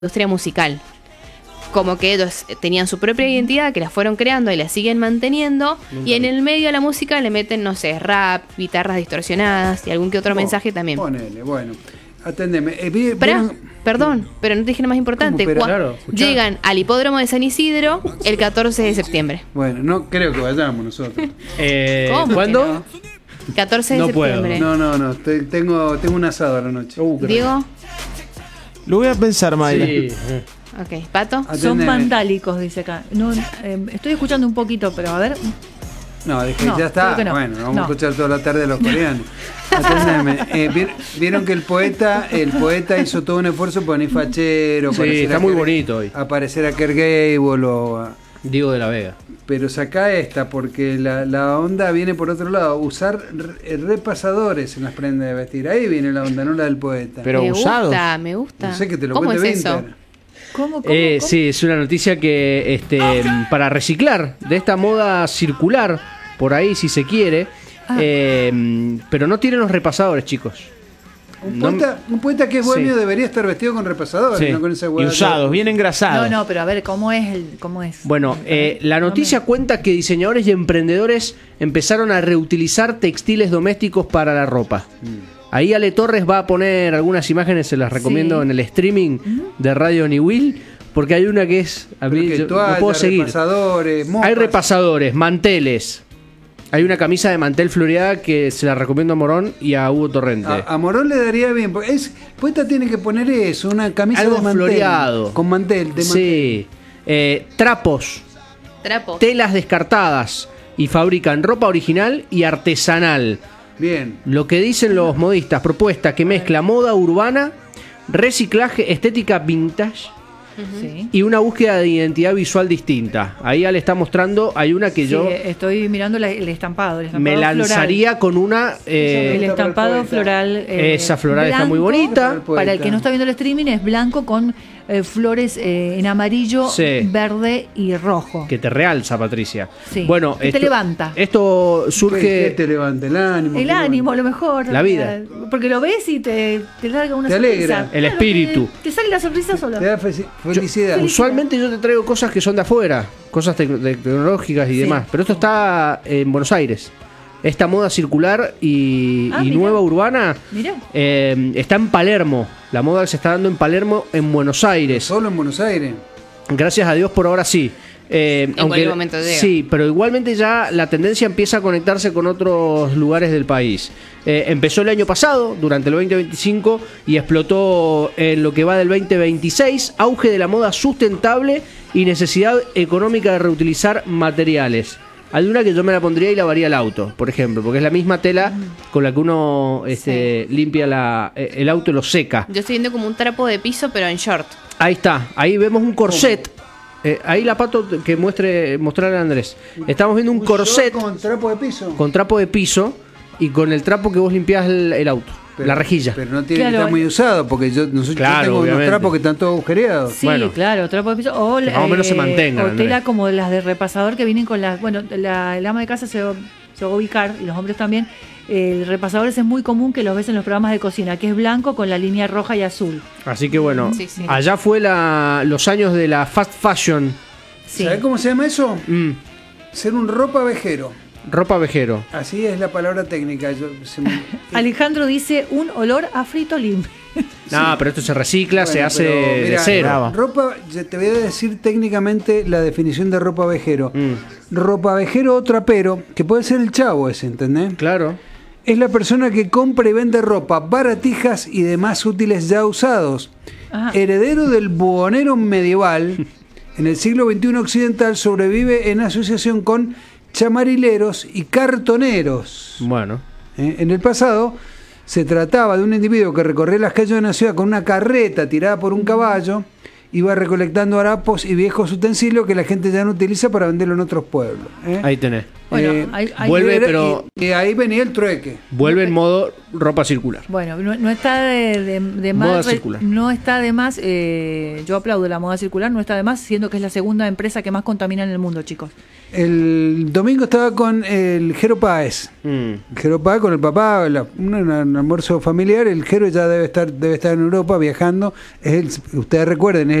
industria musical. Como que ellos tenían su propia identidad, que la fueron creando y la siguen manteniendo. Y en el medio de la música le meten, no sé, rap, guitarras distorsionadas y algún que otro mensaje también. Ponele, bueno. Atendeme. Perdón, pero no te dije lo más importante. Claro, llegan al hipódromo de San Isidro el 14 de septiembre. Bueno, no creo que vayamos nosotros. ¿Cómo ¿Cuándo? que no? 14 de No puedo. septiembre. No. Tengo un asado a la noche. Diego, Lo voy a pensar, Mayra. Sí. ok. Pato, Atendeme. Son vandálicos, dice acá. No, estoy escuchando un poquito, pero a ver. No, dije, No, ya está. creo que no. Bueno, vamos No. a escuchar toda la tarde a los coreanos. Atendeme. Vieron que el poeta hizo todo un esfuerzo por venir fachero. Sí, parecer está a muy Kirk- bonito hoy. Aparecer a Kirk Gable Diego de la Vega. pero saca esta, porque la onda viene por otro lado. Usar repasadores en las prendas de vestir. Ahí viene la onda, no la del poeta. Pero me usados. gusta, me gusta. No sé que te lo ¿Cómo es cuente eso? Winter. ¿Cómo? Sí, es una noticia que para reciclar de esta moda circular, por ahí si se quiere, pero no tienen los repasadores, chicos. Un poeta que es bohemio Sí. debería estar vestido con repasadores, Sí. no con esa Y hueá. usados, bien engrasados. No, pero a ver, ¿cómo es? Bueno, la noticia cuenta que diseñadores y emprendedores empezaron a reutilizar textiles domésticos para la ropa. Ahí Ale Torres va a poner algunas imágenes, se las recomiendo Sí. en el streaming de Radio Niwil, porque hay una que es... A mí, yo no puedo seguir. Repasadores, Hay mopas. repasadores, manteles. Hay una camisa de mantel floreada que se la recomiendo a Morón y a Hugo Torrente. A Morón le daría bien, porque poeta tiene que poner eso, una camisa Algo de mantel. floreado. Con mantel, de Sí. Trapos, Trapo. telas descartadas y fabrican ropa original y artesanal. mantel. Bien. Lo que dicen los modistas, propuesta que mezcla moda urbana, reciclaje, estética vintage Sí. y una búsqueda de identidad visual distinta. Ahí Ale está mostrando, hay una que Sí, yo estoy mirando el estampado. me lanzaría con una... El estampado floral. Esa floral está muy blanco. bonita. Para el que no está viendo el streaming, es blanco con flores en amarillo, Sí. verde y rojo. Que te realza, Patricia. Sí. Bueno, Que te levanta. Esto ¿Qué surge... te levanta el ánimo? El ¿Qué ánimo, a lo mejor. La vida. Porque lo ves y te larga una Te alegra. sonrisa. El espíritu. Te sale la sonrisa sola. Te da felicidad. Usualmente yo te traigo cosas que son de afuera, cosas tecnológicas y Sí. demás, pero esto está en Buenos Aires. Esta moda circular y Mirá. nueva urbana Mirá. está en Palermo. La moda se está dando en Palermo, en Buenos Aires. Solo en Buenos Aires. Gracias a Dios por ahora sí. cualquier momento llega. Sí, pero igualmente ya la tendencia empieza a conectarse con otros lugares del país. Empezó el año pasado, durante el 2025, y explotó en lo que va del 2026, auge de la moda sustentable y necesidad económica de reutilizar materiales. Hay una que yo me la pondría y lavaría el auto, por ejemplo, porque es la misma tela con la que uno limpia el auto y lo seca. Yo estoy viendo como un trapo de piso, pero en short. Ahí está, ahí vemos un corset. Ahí la Pato que mostrarle a Andrés. Estamos viendo un corset Con trapo de piso. con trapo de piso y con el trapo que vos limpiás el auto, la rejilla. Pero no tiene que Claro. estar muy usado, porque yo Claro, tengo obviamente. unos trapos que están todos agujereados. Sí, Bueno. claro, trapo de piso. O, Que más o menos se mantengan, o tela Andrés. como las de repasador que vienen con las. Bueno, el ama de casa se va a ubicar, y los hombres también. El repasador ese es muy común que los ves en los programas de cocina, que es blanco con la línea roja y azul. Así que bueno, Sí, sí. allá fue los años de la fast fashion. Sí. ¿Sabes cómo se llama eso? Mm, Ser un ropa vejero. ropa vejero. Así es la palabra técnica. Alejandro dice un olor a frito limpio. No, pero esto se recicla, se Bueno, hace pero, de mira, cero. Ropa, ya te voy a decir técnicamente la definición de ropa vejero. Mm, Ropa vejero o trapero, que puede ser el chavo ese, ¿entendés? claro. Es la persona que compra y vende ropa, baratijas y demás útiles ya usados. Ajá. Heredero del buhonero medieval, en el siglo XXI occidental sobrevive en asociación con chamarileros y cartoneros. Bueno. En el pasado se trataba de un individuo que recorría las calles de una ciudad con una carreta tirada por un caballo iba recolectando harapos y viejos utensilios que la gente ya no utiliza para venderlo en otros pueblos. Ahí tenés. Bueno, vuelve, era- pero- y ahí venía el trueque. Vuelve en modo ropa circular. Bueno, no está de Moda más. circular. No está de más. Yo aplaudo la moda circular, no está de más, siendo que es la segunda empresa que más contamina en el mundo, chicos. El domingo estaba con el Jero Páez. Mm. Jero Páez con el papá, un almuerzo familiar. El Jero ya debe estar en Europa viajando. Ustedes recuerden,